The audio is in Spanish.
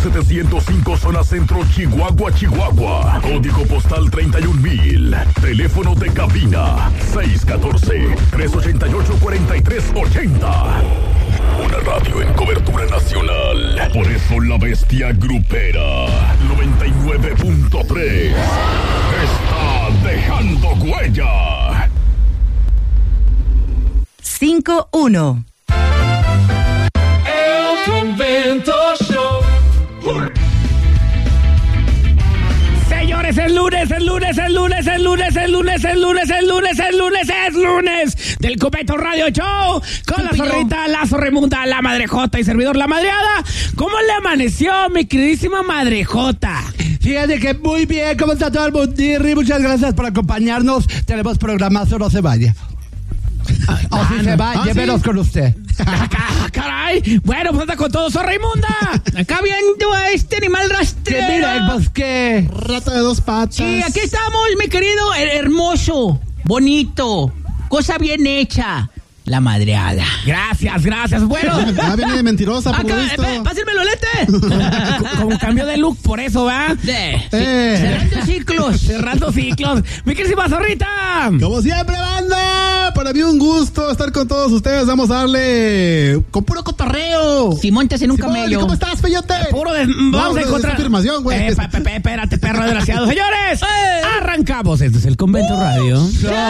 705, zona centro, Chihuahua, Chihuahua. Código postal 31,000. Teléfono de cabina 614-388-4380. Una radio en cobertura nacional. Por eso la bestia grupera 99.3 está dejando huella. 5-1. El Convento Show. Señores, es lunes del Convento Radio Show con la zorrita, la zorrimunda, la madrejota y servidor la madreada. ¿Cómo le amaneció, mi queridísima madrejota? Fíjate que muy bien, ¿cómo está todo el mundirri? Muchas gracias por acompañarnos. Tenemos programazo, no se vaya. O si se va, llévenos con usted. Caray, bueno, pues anda con todo, zorra inmunda. Acá viendo a este animal rastrero. Que mira, pues qué rata de dos patas. Sí, aquí estamos, mi querido, hermoso, bonito, cosa bien hecha. La madreada. Gracias. Bueno. Viene de mentirosa, por lo visto. Pásenme los lentes. Como cambio de look, por eso, ¿va? Cerrando ciclos. Mi queridísima zorrita. Como siempre, banda. Para mí un gusto estar con todos ustedes. Vamos a darle con puro cotorreo. Si montas en un camello. ¿Cómo estás, peyote? Vamos a encontrar. Afirmación, güey. Espérate, perro desgraciado. Señores, arrancamos. Este es el Convento Radio.